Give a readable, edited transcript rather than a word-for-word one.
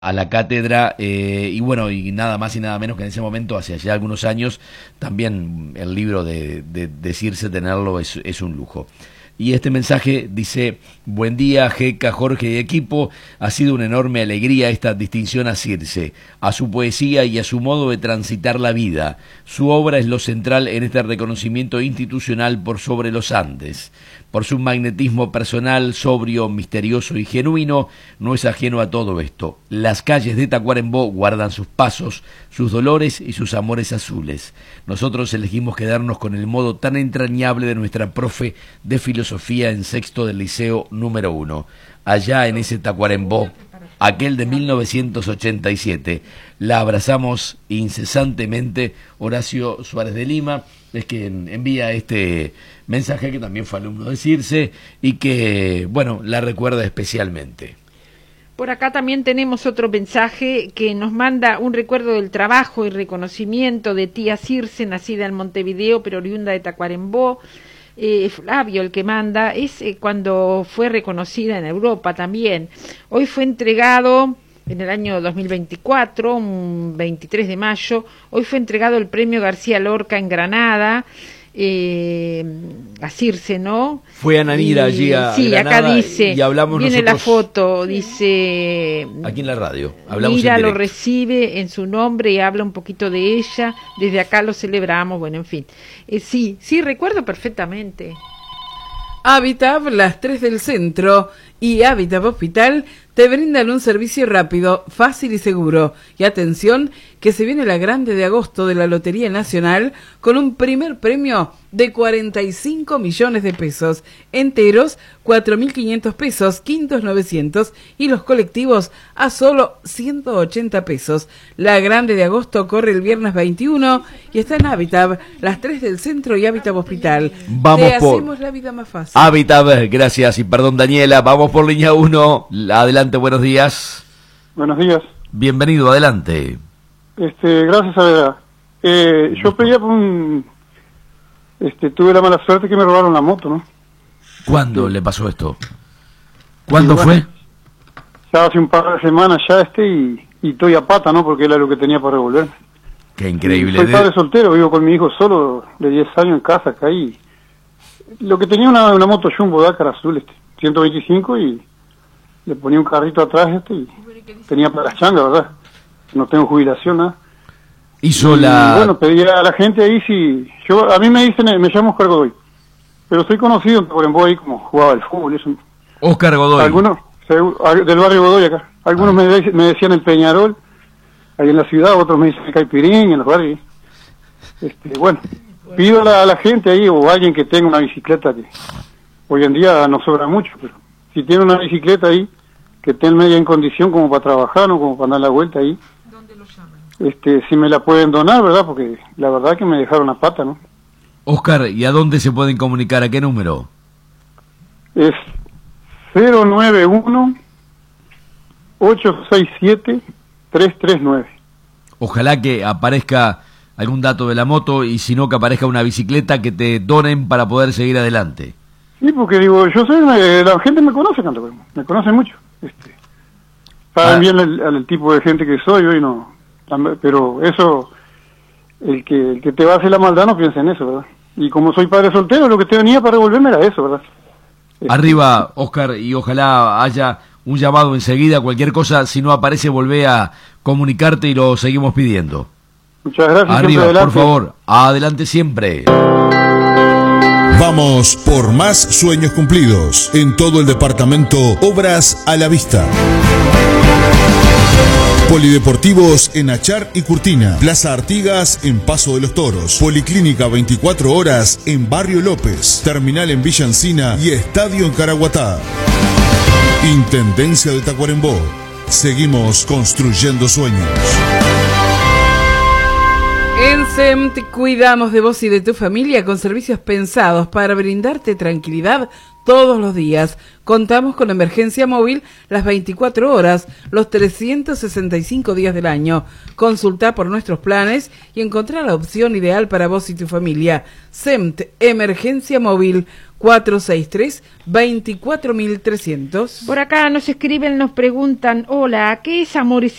a la cátedra y bueno, y nada más y nada menos que en ese momento, hace ya algunos años, también el libro de Circe, tenerlo es un lujo. Y este mensaje dice: buen día, Jeca, Jorge y equipo, ha sido una enorme alegría esta distinción a Circe, a su poesía y a su modo de transitar la vida. Su obra es lo central en este reconocimiento institucional por sobre los Andes. Por su magnetismo personal, sobrio, misterioso y genuino, no es ajeno a todo esto. Las calles de Tacuarembó guardan sus pasos, sus dolores y sus amores azules. Nosotros elegimos quedarnos con el modo tan entrañable de nuestra profe de filosofía en sexto del liceo número 1. Allá en ese Tacuarembó, aquel de 1987, la abrazamos incesantemente. Horacio Suárez de Lima es quien envía este mensaje, que también fue alumno de Circe y que, bueno, la recuerda especialmente. Por acá también tenemos otro mensaje que nos manda un recuerdo del trabajo y reconocimiento de tía Circe, nacida en Montevideo pero oriunda de Tacuarembó. Flavio, el que manda, es cuando fue reconocida en Europa también. Hoy fue entregado, en el año 2024, un 23 de mayo, hoy fue entregado el premio García Lorca en Granada, a Circe, ¿no? Fue Ananira allí a sí, Granada, acá dice, y hablamos viene nosotros, la foto, dice... aquí en la radio, hablamos Mira, en lo directo. recibe en su nombre y habla un poquito de ella, desde acá lo celebramos, bueno, en fin. Sí, recuerdo perfectamente. Habitab, las 3 del centro y Habitab Hospital te brindan un servicio rápido, fácil y seguro. Y atención, que se viene la grande de agosto de la Lotería Nacional con un primer premio de 45 millones de pesos. Enteros, 4.500 pesos, quintos 900 y los colectivos a solo 180 pesos. La grande de agosto corre el viernes 21 y está en Habitab, las 3 del centro y Habitab Hospital. Vamos hacemos la vida más fácil. Habitab, gracias y perdón Daniela, vamos por línea 1, adelante, buenos días. Buenos días. Bienvenido, adelante. Gracias a verdad. Yo pedía por tuve la mala suerte que me robaron la moto, ¿no? ¿Cuándo le pasó esto? ¿Cuándo fue? Ya hace un par de semanas ya y estoy a pata, ¿no? Porque era lo que tenía para revolverme. Qué increíble. Soy padre soltero, vivo con mi hijo solo de 10 años en casa acá y lo que tenía una moto Jumbo Dakar azul, 125 y le ponía un carrito atrás y tenía para las changas, ¿verdad? No tengo jubilación, nada. Hizo la... Bueno, pedía a la gente ahí si... a mí me dicen, me llamo Oscar Godoy, pero soy conocido en Tacuarembó ahí como jugaba al fútbol, eso. Oscar Godoy. Algunos, del barrio Godoy acá. Algunos me decían el Peñarol, ahí en la ciudad, otros me dicen Caipirín, en los barrios. Bueno, pido a la gente ahí, o alguien que tenga una bicicleta, que hoy en día no sobra mucho, pero si tiene una bicicleta ahí, que esté media en condición como para trabajar, ¿no? Como para dar la vuelta ahí. ¿Dónde lo llaman? Si me la pueden donar, ¿verdad? Porque la verdad que me dejaron a pata, ¿no? Oscar, ¿y a dónde se pueden comunicar? ¿A qué número? Es 091-867-339. Ojalá que aparezca algún dato de la moto y si no, que aparezca una bicicleta que te donen para poder seguir adelante. Sí, porque digo, yo soy, la gente me conoce, me conoce mucho. Saben bien el tipo de gente que soy hoy, no, pero eso, el que te va a hacer la maldad no piensa en eso, ¿verdad? Y como soy padre soltero, lo que te venía para revolverme era eso, ¿verdad? Arriba, Oscar, y ojalá haya un llamado enseguida, cualquier cosa, si no aparece, volvé a comunicarte y lo seguimos pidiendo. Muchas gracias. Arriba, por favor, adelante siempre. Vamos por más sueños cumplidos. En todo el departamento, Obras a la Vista. Polideportivos en Achar y Curtina. Plaza Artigas en Paso de los Toros. Policlínica 24 horas en Barrio López. Terminal en Villa Encina y Estadio en Caraguatá. Intendencia de Tacuarembó. Seguimos construyendo sueños. En SEMT cuidamos de vos y de tu familia con servicios pensados para brindarte tranquilidad todos los días. Contamos con emergencia móvil las 24 horas, los 365 días del año. Consulta por nuestros planes y encontrá la opción ideal para vos y tu familia. SEMT, emergencia móvil. 463-24300. Por acá nos escriben, nos preguntan, hola, ¿qué es Amores